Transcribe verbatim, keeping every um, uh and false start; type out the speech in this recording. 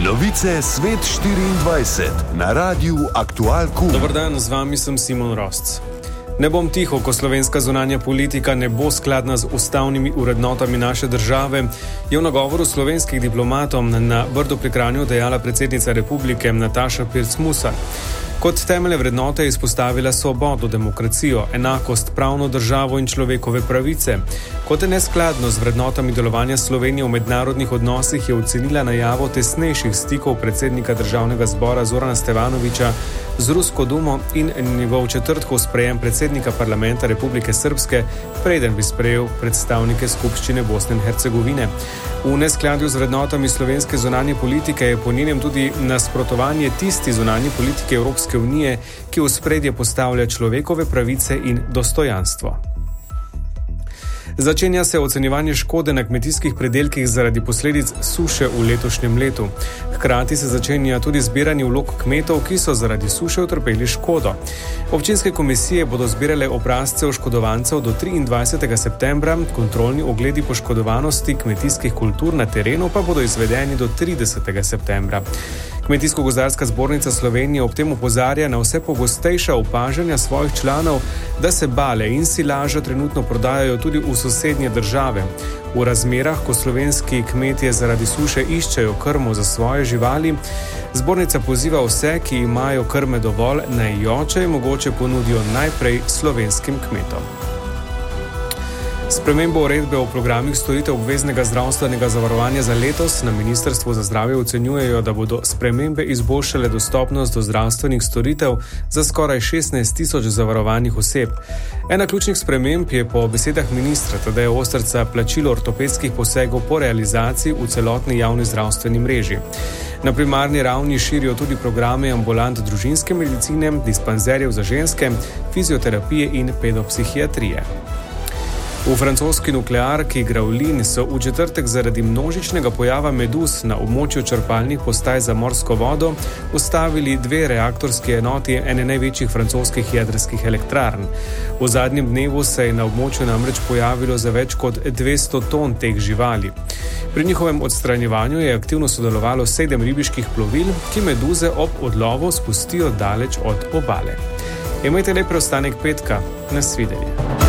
Novice Svet štiriindvajset na Radiu Aktual Q. Dobar dan, z vami sem Simon Rosc. Ne bom tiho, ko slovenska zunanja politika ne bo skladna z ustavnimi urednotami naše države, je v nagovoru slovenskih diplomatom na Brdu pri Kranju dejala predsednica republike Nataša Pirc Musar. Kot temeljne vrednote je izpostavila svobodo, demokracijo, enakost, pravno državo in človekove pravice. Kot je neskladno z vrednotami delovanja Slovenije v mednarodnih odnosih, je ocenila najavo tesnejših stikov predsednika državnega zbora Zorana Stevanovića z Rusko dumo in njegov četrtkov sprejem predsednika parlamenta Republike Srpske, preden bi sprejel predstavnike skupščine Bosne in Hercegovine. V neskladju z vrednotami slovenske zunanje politike je po njenem tudi nasprotovanje tisti zunanje politike Evropske unije, ki v ospredje postavlja človekove pravice in dostojanstvo. Začenja se ocenjevanje škode na kmetijskih pridelkih zaradi posledic suše v letošnjem letu. Hkrati se začenja tudi zbiranje vlog kmetov, ki so zaradi suše utrpeli škodo. Občinske komisije bodo zbirale obrazce oškodovancev do triindvajsetega septembra, kontrolni ogledi poškodovanosti kmetijskih kultur na terenu pa bodo izvedeni do tridesetega septembra. Kmetijsko-gozdarska zbornica Slovenije ob tem opozarja na vse pogostejša opažanja svojih članov, da se bale in silaža trenutno prodajajo tudi v sosednje države. V razmerah, ko slovenski kmetje zaradi suše iščejo krmo za svoje živali, zbornica poziva vse, ki imajo krme dovolj, naj jo, če je mogoče, ponudijo najprej slovenskim kmetom. Spremembo uredbe o programih storitev obveznega zdravstvenega zavarovanja za letos na Ministrstvu za zdravje ocenjujejo, da bodo spremembe izboljšale dostopnost do zdravstvenih storitev za skoraj šestnajst tisoč zavarovanih oseb. Ena ključnih sprememb je po besedah ministra Tadeja Osterca plačilo ortopedskih posegov po realizaciji v celotni javni zdravstveni mreži. Na primarni ravni širijo tudi programe ambulant družinske medicine, dispanzerjev za ženske, fizioterapije in pedopsihiatrije. V francoski nuklearki Gravelines so v četrtek zaradi množičnega pojava meduz na območju črpalnih postaj za morsko vodo ustavili dve reaktorski enoti ene največjih francoskih jedrskih elektrarn. V zadnjem dnevu se je na območju namreč pojavilo za več kot dvesto ton teh živali. Pri njihovem odstranjevanju je aktivno sodelovalo sedem ribiških plovil, ki meduze ob odlovu spustijo daleč od obale. Imejte lep preostanek petka. Nasvidenje.